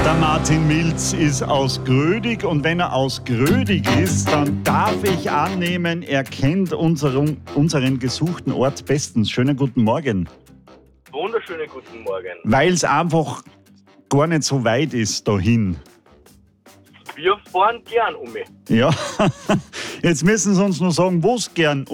Der Martin Milz ist aus Grödig und wenn er aus Grödig ist, dann darf ich annehmen, er kennt unseren gesuchten Ort bestens. Schönen guten Morgen. Wunderschönen guten Morgen. Weil es einfach gar nicht so weit ist dahin. Wir fahren gern um mich. Ja, jetzt müssen Sie uns nur sagen, wo es gern